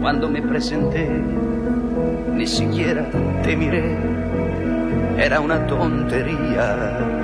Cuando me presenté, ni siquiera te miré, era una tontería.